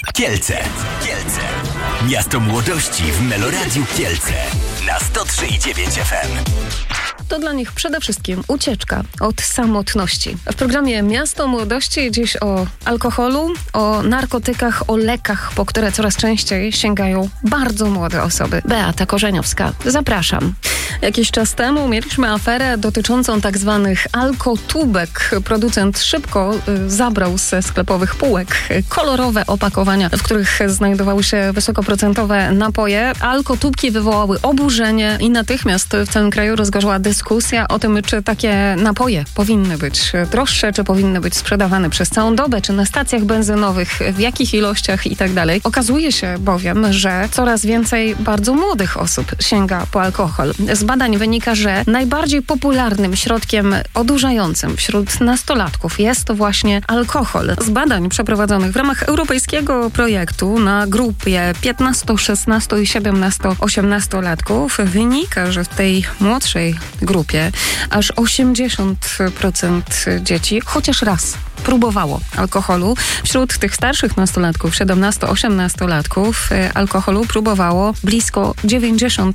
Kielce. Miasto młodości w Meloradiu Kielce na 103,9 FM. To dla nich przede wszystkim ucieczka od samotności. W programie Miasto Młodości dziś o alkoholu, o narkotykach, o lekach, po które coraz częściej sięgają bardzo młode osoby. Beata Korzeniowska, zapraszam. Jakiś czas temu mieliśmy aferę dotyczącą tak zwanych alkotubek. Producent szybko zabrał ze sklepowych półek kolorowe opakowania, w których znajdowały się wysokoprocentowe napoje. Alkotubki wywołały oburzenie i natychmiast w całym kraju rozgorzała dyskusja o tym, czy takie napoje powinny być droższe, czy powinny być sprzedawane przez całą dobę, czy na stacjach benzynowych, w jakich ilościach i tak dalej. Okazuje się bowiem, że coraz więcej bardzo młodych osób sięga po alkohol. Z badań wynika, że najbardziej popularnym środkiem odurzającym wśród nastolatków jest to właśnie alkohol. Z badań przeprowadzonych w ramach europejskiego projektu na grupie 15, 16 i 17, 18-latków wynika, że w tej młodszej grupie aż 80% dzieci chociaż raz próbowało alkoholu. Wśród tych starszych nastolatków, 17-18-latków, alkoholu próbowało blisko 92%.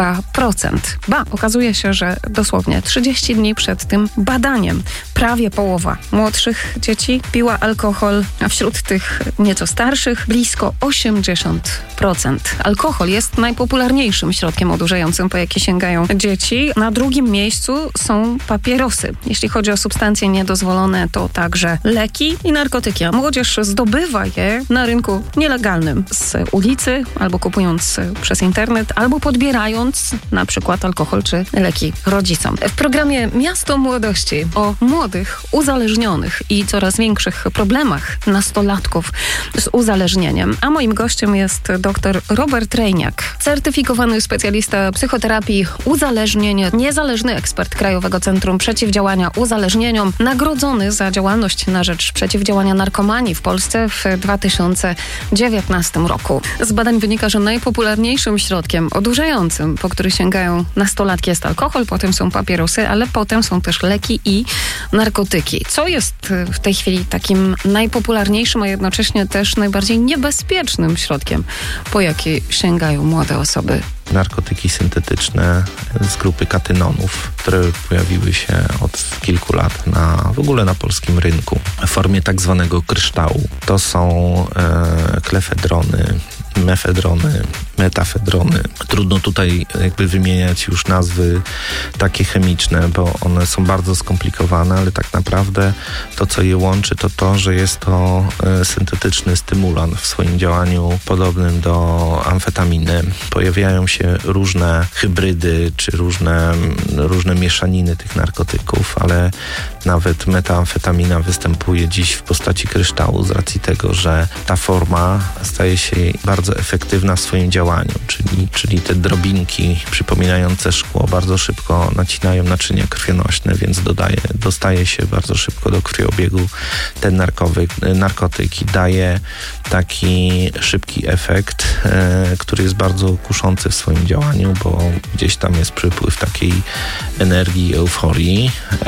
Ba, okazuje się, że dosłownie 30 dni przed tym badaniem prawie połowa młodszych dzieci piła alkohol, a wśród tych nieco starszych blisko 80%. Alkohol jest najpopularniejszym środkiem odurzającym, po jaki sięgają dzieci. Na drugim miejscu są papierosy. Jeśli chodzi o substancje niedozwolone, to także leki i narkotyki, a młodzież zdobywa je na rynku nielegalnym z ulicy, albo kupując przez internet, albo podbierając na przykład alkohol czy leki rodzicom. W programie Miasto Młodości o młodych, uzależnionych i coraz większych problemach nastolatków z uzależnieniem, a moim gościem jest dr Robert Rejniak, certyfikowany specjalista psychoterapii uzależnień, niezależny ekspert Krajowego Centrum Przeciwdziałania Uzależnieniom, nagrodzony za działalność na rzecz przeciwdziałania narkomanii w Polsce w 2019 roku. Z badań wynika, że najpopularniejszym środkiem odurzającym, po który sięgają nastolatki, jest alkohol, potem są papierosy, ale potem są też leki i narkotyki. Co jest w tej chwili takim najpopularniejszym, a jednocześnie też najbardziej niebezpiecznym środkiem, po jaki sięgają młode osoby? Narkotyki syntetyczne z grupy katynonów, które pojawiły się od kilku lat w ogóle na polskim rynku w formie tak zwanego kryształu. To są klefedrony, mefedrony, metafedrony. Trudno tutaj jakby wymieniać już nazwy takie chemiczne, bo one są bardzo skomplikowane, ale tak naprawdę to, co je łączy, to to, że jest to syntetyczny stymulant w swoim działaniu podobnym do amfetaminy. Pojawiają się różne hybrydy, czy różne mieszaniny tych narkotyków, ale nawet metamfetamina występuje dziś w postaci kryształu z racji tego, że ta forma staje się bardzo efektywna w swoim działaniu, czyli te drobinki przypominające szkło bardzo szybko nacinają naczynia krwionośne, więc dostaje się bardzo szybko do krwiobiegu ten narkotyk i daje taki szybki efekt, który jest bardzo kuszący w swoim działaniu, bo gdzieś tam jest przypływ takiej energii, euforii.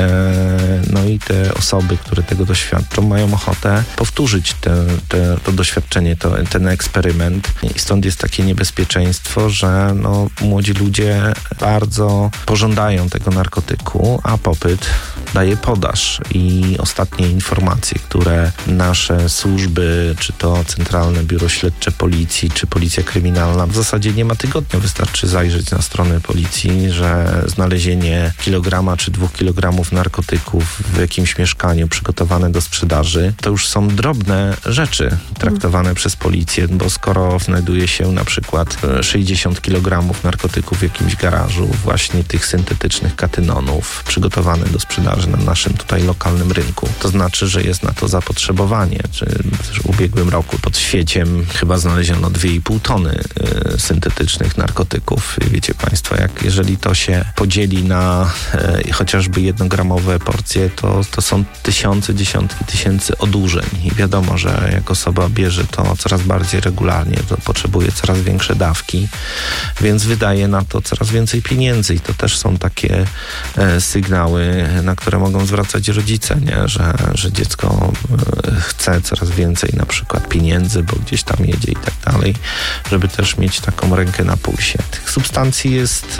No i te osoby, które tego doświadczą, mają ochotę powtórzyć to doświadczenie, ten eksperyment. I stąd jest takie niebezpieczeństwo, że młodzi ludzie bardzo pożądają tego narkotyku, a popyt daje podaż. I ostatnie informacje, które nasze służby, czy to Centralne Biuro Śledcze Policji, czy Policja Kryminalna, w zasadzie nie ma tygodnia. Wystarczy zajrzeć na stronę policji, że znalezienie kilograma czy 2 kilogramów narkotyków w jakimś mieszkaniu przygotowane do sprzedaży, to już są drobne rzeczy traktowane przez policję, bo skoro znajduje się na przykład 60 kilogramów narkotyków w jakimś garażu, właśnie tych syntetycznych katynonów przygotowane do sprzedaży na naszym tutaj lokalnym rynku, to znaczy, że jest na to zapotrzebowanie. W ubiegłym roku pod Świeciem chyba znaleziono 2,5 tony syntetycznych narkotyków. Wiecie Państwo, jeżeli to się podzieli na chociażby 1-gramowe porcje, to są tysiące, dziesiątki tysięcy odurzeń. I wiadomo, że jak osoba bierze to coraz bardziej regularnie, to potrzebuje coraz większe dawki, więc wydaje na to coraz więcej pieniędzy i to też są takie sygnały, na które mogą zwracać rodzice, nie? Że dziecko chce coraz więcej na przykład pieniędzy, bo gdzieś tam jedzie i tak dalej, żeby też mieć taką rękę na pulsie. Tych substancji jest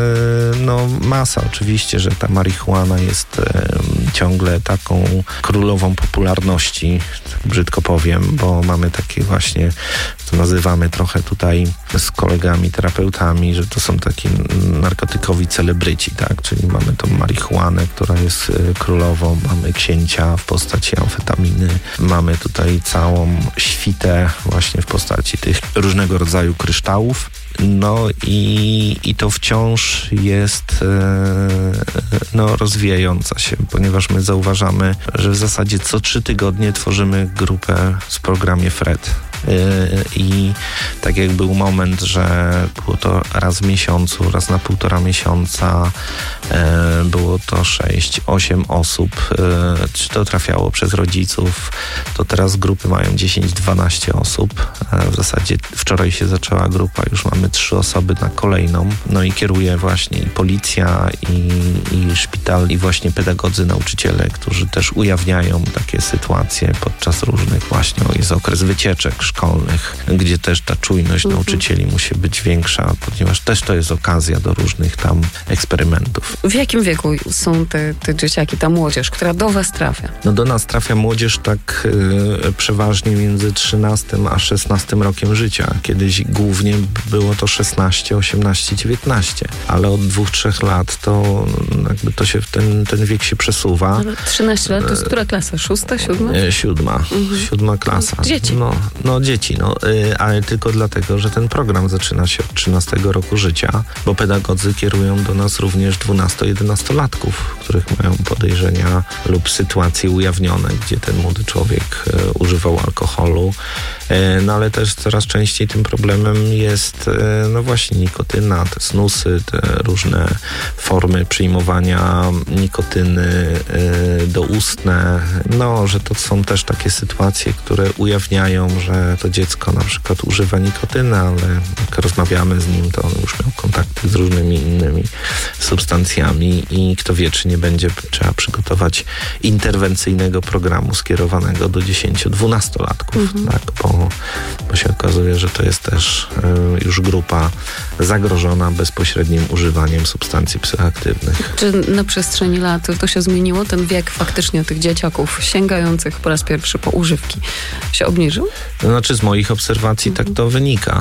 masa. Oczywiście, że ta marihuana jest ciągle taką królową popularności, tak brzydko powiem, bo mamy takie właśnie, to nazywamy trochę tutaj z kolegami, terapeutami, że to są taki narkotykowi celebryci, tak? Czyli mamy tą marihuanę, która jest królową, mamy księcia w postaci amfetaminy, mamy tutaj całą świtę właśnie w postaci tych różnego rodzaju kryształów. No i to wciąż jest rozwijająca się, ponieważ my zauważamy, że w zasadzie co 3 tygodnie tworzymy grupę w programie FRED. I tak jak był moment, że było to raz w miesiącu, raz na 1,5 miesiąca, było to 6-8 osób, czy to trafiało przez rodziców, to teraz grupy mają 10-12 osób. W zasadzie wczoraj się zaczęła grupa, już mamy 3 osoby na kolejną, no i kieruje właśnie i policja, i szpital, i właśnie pedagodzy, nauczyciele, którzy też ujawniają takie sytuacje podczas różnych właśnie, jest okres wycieczek szkolnych, gdzie też ta czujność nauczycieli musi być większa, ponieważ też to jest okazja do różnych tam eksperymentów. W jakim wieku są te dzieciaki, ta młodzież, która do was trafia? No do nas trafia młodzież tak przeważnie między 13 a 16 rokiem życia. Kiedyś głównie było to 16, 18, 19, ale od 2-3 lat to jakby to się ten wiek się przesuwa. Ale 13 lat to jest która klasa? 6., 7? 7 klasa. Dzieci. No dzieci, ale tylko dlatego, że ten program zaczyna się od 13 roku życia, bo pedagodzy kierują do nas również 12-11-latków, których mają podejrzenia lub sytuacje ujawnione, gdzie ten młody człowiek używał alkoholu. No ale też coraz częściej tym problemem jest właśnie nikotyna, te snusy, te różne formy przyjmowania nikotyny doustne, że to są też takie sytuacje, które ujawniają, że to dziecko na przykład używa nikotyny, ale jak rozmawiamy z nim, to on już miał kontakty z różnymi innymi substancjami i kto wie, czy nie będzie trzeba przygotować interwencyjnego programu skierowanego do 10-12-latków, tak? Bo się okazuje, że to jest też już grupa zagrożona bezpośrednim używaniem substancji psychoaktywnych. Czy na przestrzeni lat to się zmieniło? Ten wiek faktycznie tych dzieciaków sięgających po raz pierwszy po używki się obniżył? To znaczy z moich obserwacji tak to wynika.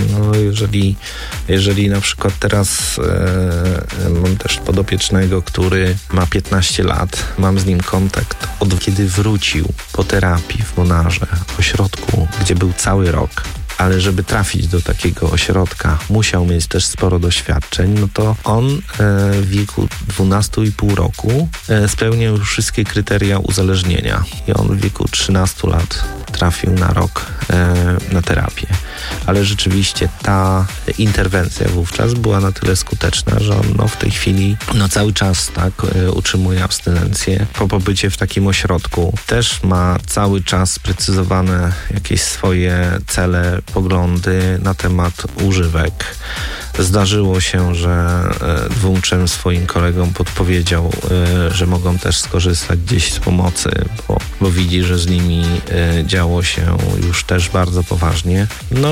Jeżeli na przykład teraz mam też podopiecznego, który ma 15 lat, mam z nim kontakt od kiedy wrócił po terapii w Monarze, ośrodku, gdzie był cały rok. Ale żeby trafić do takiego ośrodka, musiał mieć też sporo doświadczeń, no to on w wieku 12,5 roku spełniał już wszystkie kryteria uzależnienia. I on w wieku 13 lat trafił na rok na terapię. Ale rzeczywiście ta interwencja wówczas była na tyle skuteczna, że on w tej chwili cały czas utrzymuje abstynencję. Po pobycie w takim ośrodku też ma cały czas sprecyzowane jakieś swoje cele, poglądy na temat używek. Zdarzyło się, że 2 swoim kolegom podpowiedział, że mogą też skorzystać gdzieś z pomocy, bo widzi, że z nimi działo się już też bardzo poważnie.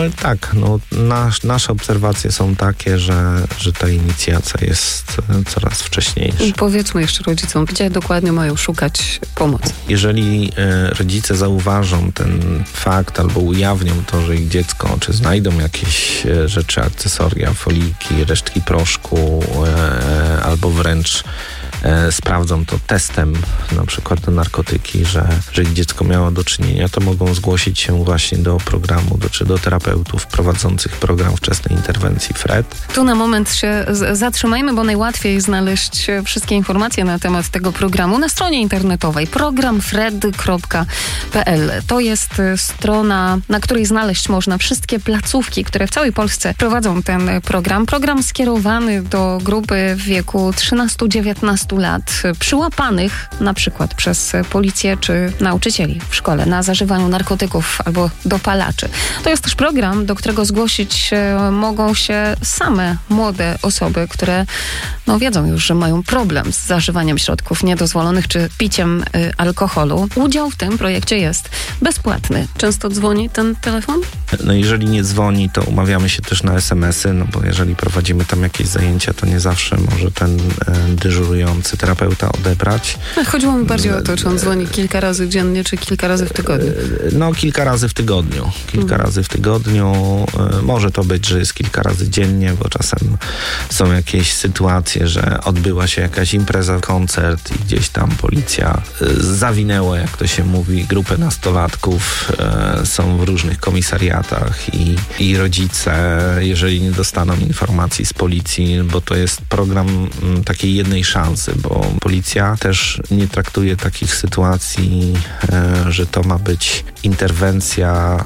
Nasze obserwacje są takie, że ta inicjacja jest coraz wcześniejsza. I powiedzmy jeszcze rodzicom, gdzie dokładnie mają szukać pomocy. Jeżeli rodzice zauważą ten fakt albo ujawnią to, że ich dziecko, czy znajdą jakieś rzeczy, akcesoria, foliki, resztki proszku, albo wręcz sprawdzą to testem, na przykład na narkotyki, że ich dziecko miało do czynienia, to mogą zgłosić się właśnie do programu, czy do terapeutów prowadzących program wczesnej interwencji FRED. Tu na moment się zatrzymajmy, bo najłatwiej znaleźć wszystkie informacje na temat tego programu na stronie internetowej programfred.pl. To jest strona, na której znaleźć można wszystkie placówki, które w całej Polsce prowadzą ten program. Program skierowany do grupy w wieku 13-19 15 lat przyłapanych na przykład przez policję czy nauczycieli w szkole na zażywaniu narkotyków albo dopalaczy. To jest też program, do którego zgłosić mogą się same młode osoby, które wiedzą już, że mają problem z zażywaniem środków niedozwolonych czy piciem alkoholu. Udział w tym projekcie jest bezpłatny. Często dzwoni ten telefon? Jeżeli nie dzwoni, to umawiamy się też na SMS-y, bo jeżeli prowadzimy tam jakieś zajęcia, to nie zawsze może ten dyżurujący terapeuta odebrać. Chodziło mi bardziej o to, czy on dzwoni kilka razy dziennie, czy kilka razy w tygodniu. Kilka razy w tygodniu. Razy w tygodniu. Może to być, że jest kilka razy dziennie, bo czasem są jakieś sytuacje, że odbyła się jakaś impreza, koncert i gdzieś tam policja zawinęła, jak to się mówi, grupę nastolatków. Są w różnych komisariatach i rodzice, jeżeli nie dostaną informacji z policji, bo to jest program takiej jednej szansy, bo policja też nie traktuje takich sytuacji, że to ma być interwencja,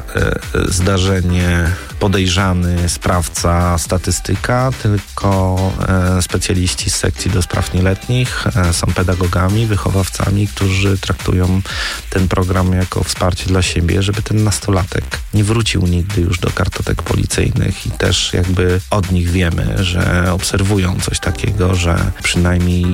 zdarzenie, podejrzany, sprawca, statystyka, tylko specjaliści z sekcji do spraw nieletnich są pedagogami, wychowawcami, którzy traktują ten program jako wsparcie dla siebie, żeby ten nastolatek nie wrócił nigdy już do kartotek policyjnych i też jakby od nich wiemy, że obserwują coś takiego, że przynajmniej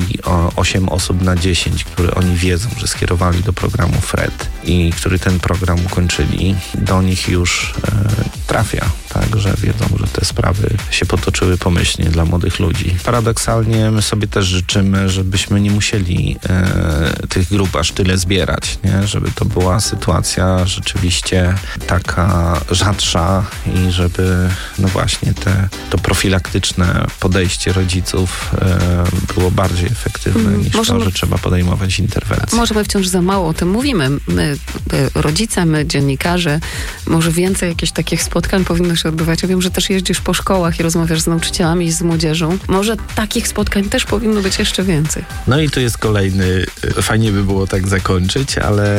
8 osób na 10, które oni wiedzą, że skierowali do programu FRED i który ten program ukończyli, do nich już trafia. Tak, że wiedzą, że te sprawy się potoczyły pomyślnie dla młodych ludzi. Paradoksalnie my sobie też życzymy, żebyśmy nie musieli tych grup aż tyle zbierać, nie? Żeby to była sytuacja rzeczywiście taka rzadsza i żeby właśnie to profilaktyczne podejście rodziców było bardziej efektywne niż to, że trzeba podejmować interwencje. Może my wciąż za mało o tym mówimy. My rodzice, my dziennikarze, może więcej jakichś takich spotkań powinno się odbywać. Ja wiem, że też jeździsz po szkołach i rozmawiasz z nauczycielami i z młodzieżą. Może takich spotkań też powinno być jeszcze więcej. I tu jest kolejny, fajnie by było tak zakończyć, ale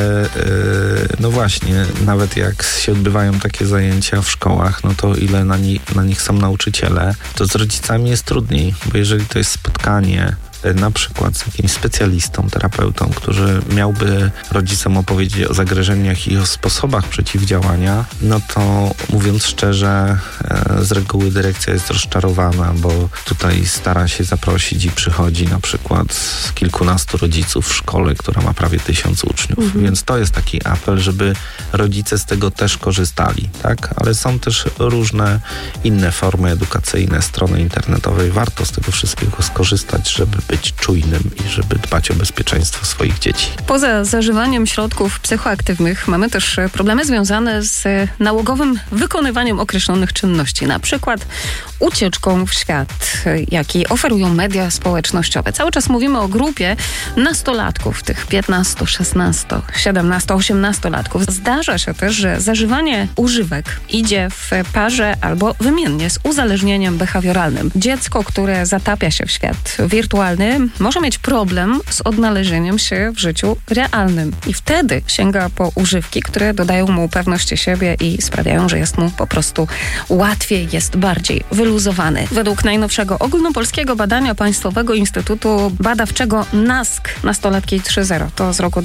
właśnie, nawet jak się odbywają takie zajęcia w szkołach, to ile na nich są nauczyciele, to z rodzicami jest trudniej, bo jeżeli to jest spotkanie na przykład z jakimś specjalistą, terapeutą, który miałby rodzicom opowiedzieć o zagrożeniach i o sposobach przeciwdziałania, to mówiąc szczerze, z reguły dyrekcja jest rozczarowana, bo tutaj stara się zaprosić i przychodzi na przykład kilkunastu rodziców w szkole, która ma prawie 1000 uczniów. Więc to jest taki apel, żeby rodzice z tego też korzystali, tak? Ale są też różne inne formy edukacyjne, strony internetowe. Warto z tego wszystkiego skorzystać, żeby być czujnym i żeby dbać o bezpieczeństwo swoich dzieci. Poza zażywaniem środków psychoaktywnych mamy też problemy związane z nałogowym wykonywaniem określonych czynności, na przykład ucieczką w świat, jaki oferują media społecznościowe. Cały czas mówimy o grupie nastolatków, tych 15, 16, 17, 18-latków. Zdarza się też, że zażywanie używek idzie w parze albo wymiennie z uzależnieniem behawioralnym. Dziecko, które zatapia się w świat wirtualny, może mieć problem z odnalezieniem się w życiu realnym. I wtedy sięga po używki, które dodają mu pewności siebie i sprawiają, że jest mu po prostu łatwiej, jest bardziej wyluzowany. Według najnowszego ogólnopolskiego badania Państwowego Instytutu Badawczego NASK Nastolatki 3.0, to z roku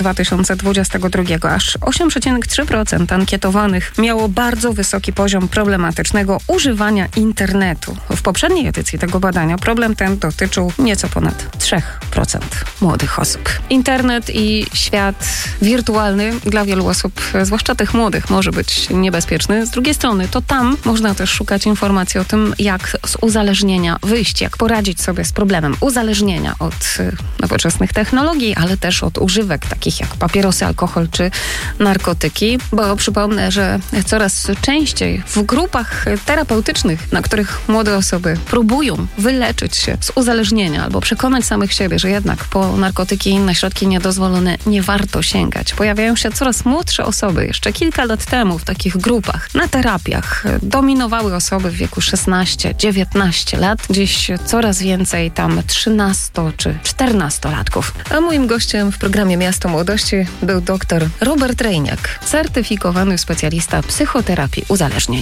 2022, aż 8,3% ankietowanych miało bardzo wysoki poziom problematycznego używania internetu. W poprzedniej edycji tego badania problem ten dotyczył nieco ponad 3% młodych osób. Internet i świat wirtualny dla wielu osób, zwłaszcza tych młodych, może być niebezpieczny. Z drugiej strony to tam można też szukać informacji o tym, jak z uzależnienia wyjść, jak poradzić sobie z problemem uzależnienia od nowoczesnych technologii, ale też od używek takich jak papierosy, alkohol czy narkotyki, bo przypomnę, że coraz częściej w grupach terapeutycznych, na których młode osoby próbują wyleczyć się z uzależnienia albo przekonać samych siebie, że jednak po narkotyki i inne środki niedozwolone nie warto sięgać. Pojawiają się coraz młodsze osoby. Jeszcze kilka lat temu w takich grupach, na terapiach dominowały osoby w wieku 16-19 lat. Dziś coraz więcej tam 13 czy 14-latków. A moim gościem w programie Miasto Młodości był dr Robert Rejniak, certyfikowany specjalista psychoterapii uzależnień.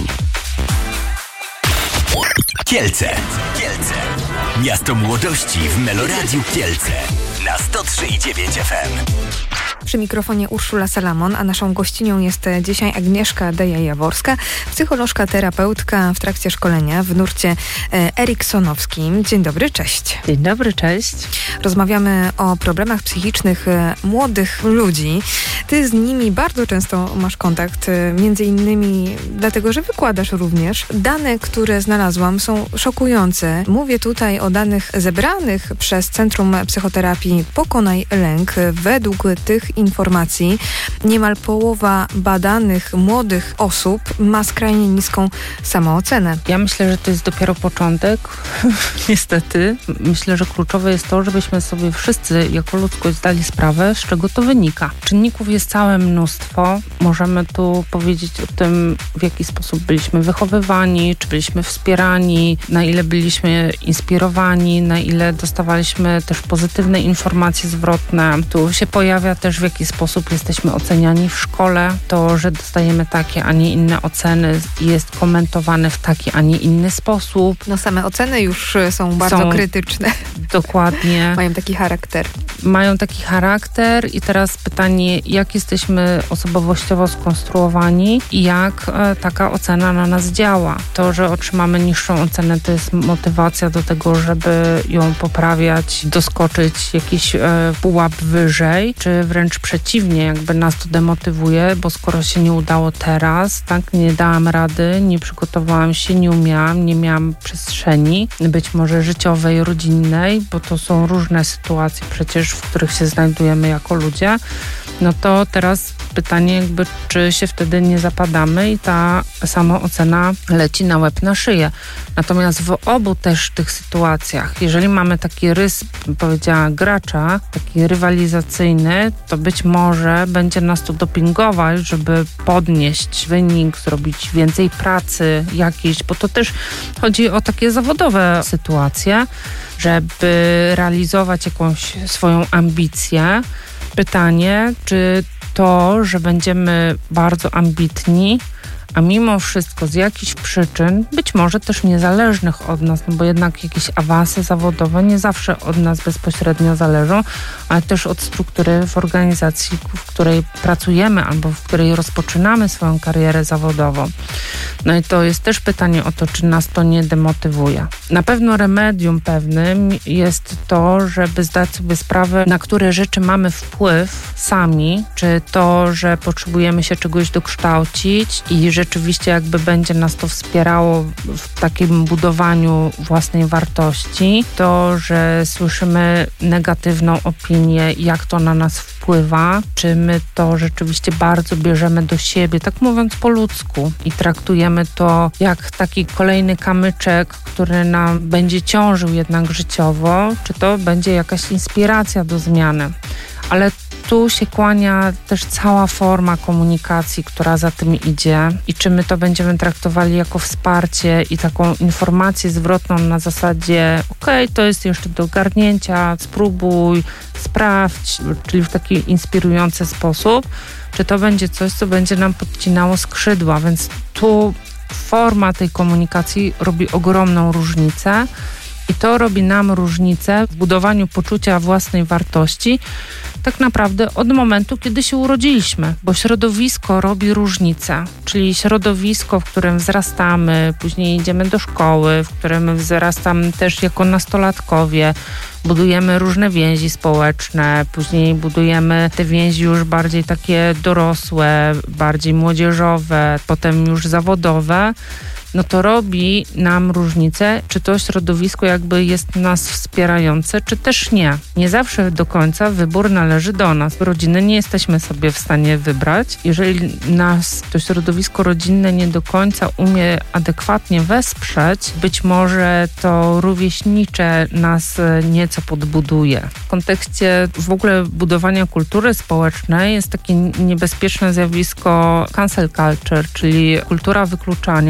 Kielce. Miasto Młodości w Meloradiu Kielce. na 103,9 FM. Przy mikrofonie Urszula Salamon, a naszą gościnią jest dzisiaj Agnieszka Deja-Jaworska, psycholożka, terapeutka w trakcie szkolenia w nurcie eriksonowskim. Dzień dobry, cześć. Dzień dobry, cześć. Rozmawiamy o problemach psychicznych młodych ludzi. Ty z nimi bardzo często masz kontakt, między innymi dlatego, że wykładasz również. Dane, które znalazłam, są szokujące. Mówię tutaj o danych zebranych przez Centrum Psychoterapii Pokonaj Lęk. Według tych informacji niemal połowa badanych młodych osób ma skrajnie niską samoocenę. Ja myślę, że to jest dopiero początek. Niestety. Myślę, że kluczowe jest to, żebyśmy sobie wszyscy jako ludzkość zdali sprawę, z czego to wynika. Czynników jest całe mnóstwo. Możemy tu powiedzieć o tym, w jaki sposób byliśmy wychowywani, czy byliśmy wspierani, na ile byliśmy inspirowani, na ile dostawaliśmy też pozytywne informacje zwrotne. Tu się pojawia też, w jaki sposób jesteśmy oceniani w szkole. To, że dostajemy takie, a nie inne oceny, jest komentowane w taki, a nie inny sposób. No same oceny już są bardzo krytyczne. Dokładnie. Mają taki charakter. I teraz pytanie, jak jesteśmy osobowościowo skonstruowani i jak taka ocena na nas działa. To, że otrzymamy niższą ocenę, to jest motywacja do tego, żeby ją poprawiać, doskoczyć jakiś pułap wyżej, czy wręcz przeciwnie, jakby nas to demotywuje, bo skoro się nie udało teraz, tak, nie dałam rady, nie przygotowałam się, nie umiałam, nie miałam przestrzeni, być może życiowej, rodzinnej, bo to są różne sytuacje przecież, w których się znajdujemy jako ludzie, no to teraz pytanie jakby, czy się wtedy nie zapadamy i ta samoocena leci na łeb, na szyję. Natomiast w obu też tych sytuacjach, jeżeli mamy taki rys, bym powiedziała, gracza, taki rywalizacyjny, to być może będzie nas to dopingować, żeby podnieść wynik, zrobić więcej pracy jakiejś, bo to też chodzi o takie zawodowe sytuacje, żeby realizować jakąś swoją ambicję. Pytanie, czy to, że będziemy bardzo ambitni, a mimo wszystko z jakichś przyczyn, być może też niezależnych od nas, no bo jednak jakieś awanse zawodowe nie zawsze od nas bezpośrednio zależą, ale też od struktury w organizacji, w której pracujemy albo w której rozpoczynamy swoją karierę zawodową. No i to jest też pytanie o to, czy nas to nie demotywuje. Na pewno remedium pewnym jest to, żeby zdać sobie sprawę, na które rzeczy mamy wpływ sami, czy to, że potrzebujemy się czegoś dokształcić i rzeczywiście jakby będzie nas to wspierało w takim budowaniu własnej wartości. To, że słyszymy negatywną opinię, jak to na nas wpływa, czy my to rzeczywiście bardzo bierzemy do siebie, tak mówiąc po ludzku, i traktujemy to jak taki kolejny kamyczek, który nam będzie ciążył jednak życiowo, czy to będzie jakaś inspiracja do zmiany. Ale tu się kłania też cała forma komunikacji, która za tym idzie, i czy my to będziemy traktowali jako wsparcie i taką informację zwrotną na zasadzie okej, to jest jeszcze do ogarnięcia, spróbuj, sprawdź, czyli w taki inspirujący sposób, czy to będzie coś, co będzie nam podcinało skrzydła, więc tu forma tej komunikacji robi ogromną różnicę. I to robi nam różnicę w budowaniu poczucia własnej wartości tak naprawdę od momentu, kiedy się urodziliśmy, bo środowisko robi różnicę, czyli środowisko, w którym wzrastamy, później idziemy do szkoły, w którym wzrastamy też jako nastolatkowie, budujemy różne więzi społeczne, później budujemy te więzi już bardziej takie dorosłe, bardziej młodzieżowe, potem już zawodowe. No to robi nam różnicę, czy to środowisko jakby jest nas wspierające, czy też nie. Nie zawsze do końca wybór należy do nas. Rodziny nie jesteśmy sobie w stanie wybrać. Jeżeli nas to środowisko rodzinne nie do końca umie adekwatnie wesprzeć, być może to rówieśnicze nas nieco podbuduje. W kontekście w ogóle budowania kultury społecznej jest takie niebezpieczne zjawisko cancel culture, czyli kultura wykluczania. Myślę,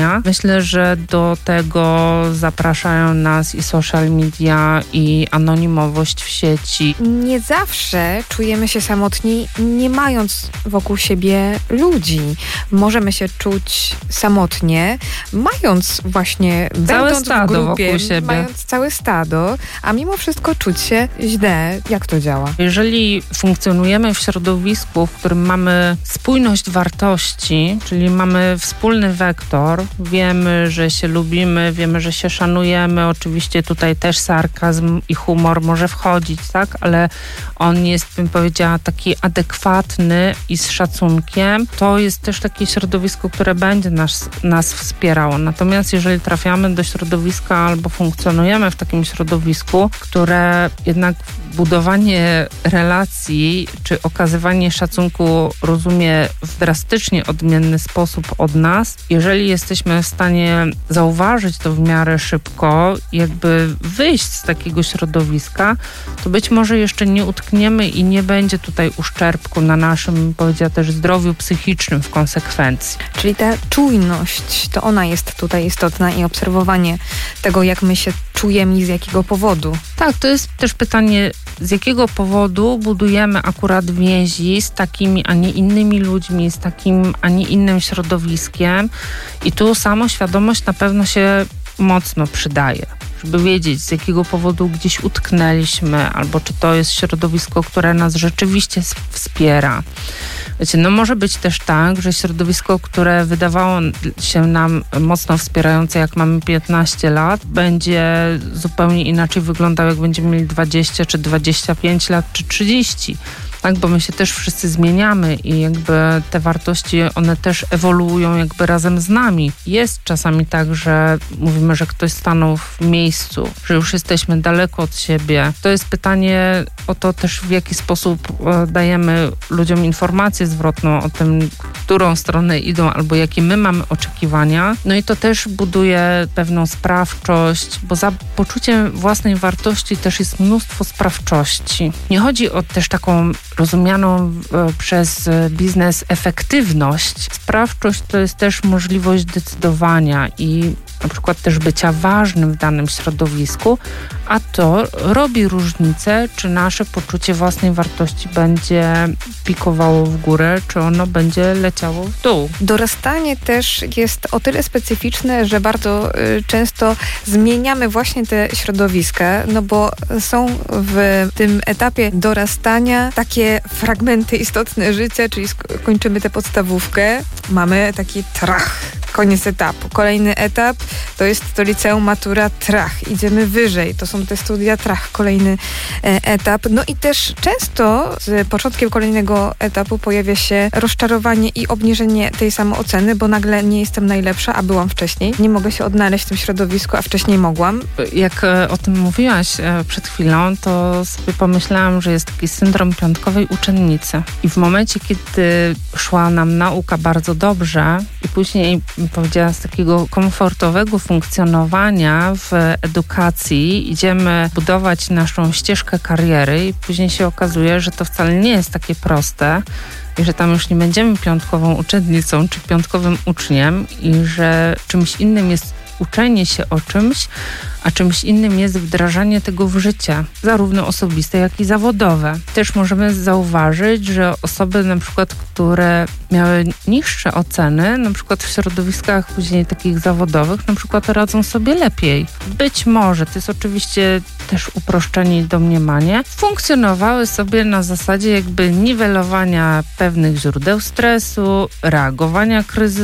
Myślę, że do tego zapraszają nas i social media, i anonimowość w sieci. Nie zawsze czujemy się samotni, nie mając wokół siebie ludzi. Możemy się czuć samotnie, mając właśnie, będąc stado w grupie, wokół siebie. mając całe stado, a mimo wszystko czuć się źle. Jak to działa? Jeżeli funkcjonujemy w środowisku, w którym mamy spójność wartości, czyli mamy wspólny wektor, wiemy, że się lubimy, wiemy, że się szanujemy, oczywiście tutaj też sarkazm i humor może wchodzić, tak, ale on jest, bym powiedziała, taki adekwatny i z szacunkiem, to jest też takie środowisko, które będzie nas wspierało. Natomiast jeżeli trafiamy do środowiska albo funkcjonujemy w takim środowisku, które jednak budowanie relacji czy okazywanie szacunku rozumie w drastycznie odmienny sposób od nas, jeżeli jesteśmy w stanie zauważyć to w miarę szybko, jakby wyjść z takiego środowiska, to być może jeszcze nie utkniemy i nie będzie tutaj uszczerbku na naszym, powiedziała też, zdrowiu psychicznym w konsekwencji. Czyli ta czujność, to ona jest tutaj istotna i obserwowanie tego, jak my się czujemy i z jakiego powodu. Tak, to jest też pytanie, z jakiego powodu budujemy akurat więzi z takimi, a nie innymi ludźmi, z takim, a nie innym środowiskiem. I tu samoświadomość na pewno się mocno przydaje, żeby wiedzieć, z jakiego powodu gdzieś utknęliśmy, albo czy to jest środowisko, które nas rzeczywiście wspiera. Wiecie, no może być też tak, że środowisko, które wydawało się nam mocno wspierające, jak mamy 15 lat, będzie zupełnie inaczej wyglądało, jak będziemy mieli 20, czy 25 lat, czy 30. Tak, bo my się też wszyscy zmieniamy i jakby te wartości, one też ewoluują jakby razem z nami. Jest czasami tak, że mówimy, że ktoś stanął w miejscu, że już jesteśmy daleko od siebie. To jest pytanie o to też, w jaki sposób dajemy ludziom informację zwrotną o tym, którą stronę idą albo jakie my mamy oczekiwania. No i to też buduje pewną sprawczość, bo za poczuciem własnej wartości też jest mnóstwo sprawczości. Nie chodzi o też taką rozumianą przez biznes efektywność. Sprawczość to jest też możliwość decydowania i na przykład też bycia ważnym w danym środowisku, a to robi różnicę, czy nasze poczucie własnej wartości będzie pikowało w górę, czy ono będzie leciało w dół. Dorastanie też jest o tyle specyficzne, że bardzo często zmieniamy właśnie te środowiska, no bo są w tym etapie dorastania takie fragmenty istotne życia, czyli kończymy tę podstawówkę, mamy taki trach, koniec etapu. Kolejny etap to jest to liceum, matura, trach. Idziemy wyżej, to są te studia, trach, kolejny etap. No i też często z początkiem kolejnego etapu pojawia się rozczarowanie i obniżenie tej samooceny, bo nagle nie jestem najlepsza, a byłam wcześniej. Nie mogę się odnaleźć w tym środowisku, a wcześniej mogłam. Jak o tym mówiłaś przed chwilą, to sobie pomyślałam, że jest taki syndrom piątkowej uczennicy. I w momencie, kiedy szła nam nauka bardzo dobrze i później, powiedziała, z takiego komfortowego funkcjonowania w edukacji idziemy budować naszą ścieżkę kariery i później się okazuje, że to wcale nie jest takie proste i że tam już nie będziemy piątkową uczennicą czy piątkowym uczniem i że czymś innym jest uczenie się o czymś, a czymś innym jest wdrażanie tego w życie, zarówno osobiste, jak i zawodowe. Też możemy zauważyć, że osoby na przykład, które miały niższe oceny, na przykład w środowiskach później takich zawodowych, na przykład radzą sobie lepiej. Być może, to jest oczywiście też uproszczenie i domniemanie, funkcjonowały sobie na zasadzie jakby niwelowania pewnych źródeł stresu, reagowania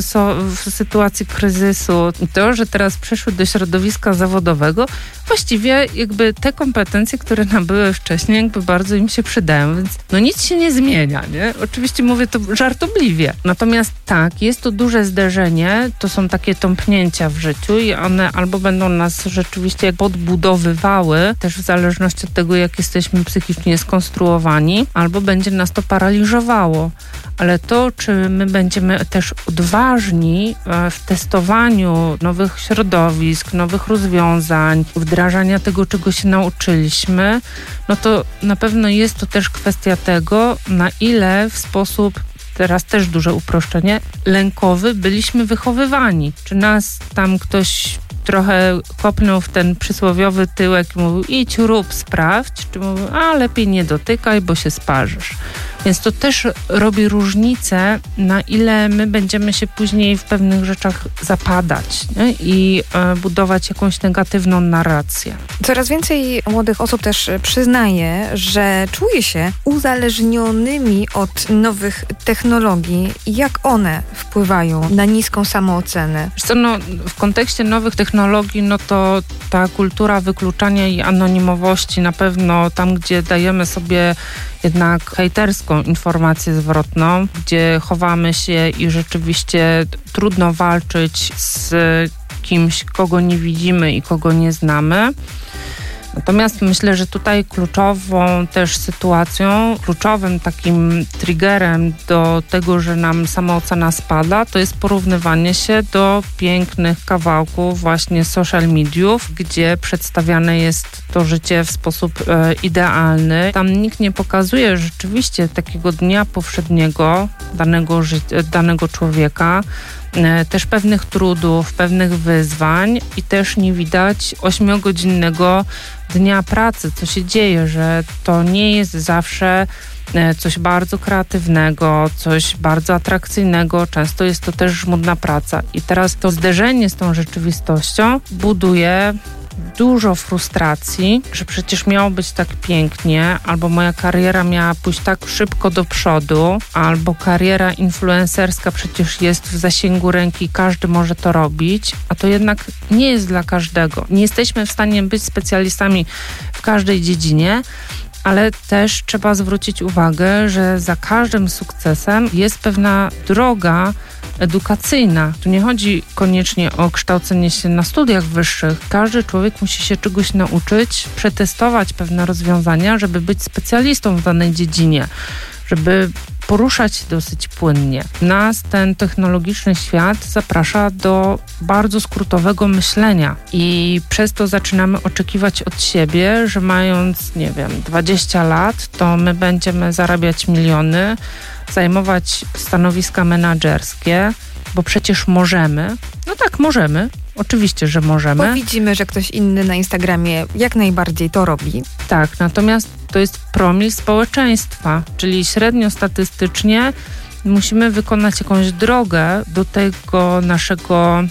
w sytuacji kryzysu. I to, że teraz przeszły do środowiska zawodowego, właściwie jakby te kompetencje, które nabyły wcześniej, jakby bardzo im się przydają, więc no nic się nie zmienia, nie? Oczywiście mówię to żartobliwie. Natomiast tak, jest to duże zderzenie, to są takie tąpnięcia w życiu i one albo będą nas rzeczywiście podbudowywały, też w zależności od tego, jak jesteśmy psychicznie skonstruowani, albo będzie nas to paraliżowało. Ale to, czy my będziemy też odważni w testowaniu nowych środowisk, nowych rozwiązań, wdrażania tego, czego się nauczyliśmy, no to na pewno jest to też kwestia tego, na ile w sposób teraz też duże uproszczenie, lękowy byliśmy wychowywani. Czy nas tam ktoś trochę kopnął w ten przysłowiowy tyłek i mówił: idź, rób, sprawdź, czy mówił: a lepiej nie dotykaj, bo się sparzysz. Więc to też robi różnicę, na ile my będziemy się później w pewnych rzeczach zapadać, nie? I budować jakąś negatywną narrację. Coraz więcej młodych osób też przyznaje, że czuje się uzależnionymi od nowych technologii. Jak one wpływają na niską samoocenę? Wiesz co, w kontekście nowych technologii, to ta kultura wykluczania i anonimowości na pewno tam, gdzie dajemy sobie jednak hejterską informację zwrotną, gdzie chowamy się i rzeczywiście trudno walczyć z kimś, kogo nie widzimy i kogo nie znamy. Natomiast myślę, że tutaj kluczową też sytuacją, kluczowym takim triggerem do tego, że nam samoocena spada, to jest porównywanie się do pięknych kawałków właśnie social mediów, gdzie przedstawiane jest to życie w sposób idealny. Tam nikt nie pokazuje rzeczywiście takiego dnia powszedniego danego człowieka, też pewnych trudów, pewnych wyzwań i też nie widać 8-godzinnego dnia pracy, co się dzieje, że to nie jest zawsze coś bardzo kreatywnego, coś bardzo atrakcyjnego, często jest to też żmudna praca. I teraz to zderzenie z tą rzeczywistością buduje dużo frustracji, że przecież miało być tak pięknie, albo moja kariera miała pójść tak szybko do przodu, albo kariera influencerska przecież jest w zasięgu ręki, każdy może to robić, a to jednak nie jest dla każdego. Nie jesteśmy w stanie być specjalistami w każdej dziedzinie, ale też trzeba zwrócić uwagę, że za każdym sukcesem jest pewna droga edukacyjna. Tu nie chodzi koniecznie o kształcenie się na studiach wyższych. Każdy człowiek musi się czegoś nauczyć, przetestować pewne rozwiązania, żeby być specjalistą w danej dziedzinie, żeby poruszać się dosyć płynnie. Nas ten technologiczny świat zaprasza do bardzo skrótowego myślenia i przez to zaczynamy oczekiwać od siebie, że mając, 20 lat, to my będziemy zarabiać miliony, zajmować stanowiska menadżerskie, bo przecież możemy. No tak, możemy. Oczywiście, że możemy. Bo widzimy, że ktoś inny na Instagramie jak najbardziej to robi. Tak, natomiast to jest promil społeczeństwa, czyli średnio statystycznie musimy wykonać jakąś drogę do tego naszego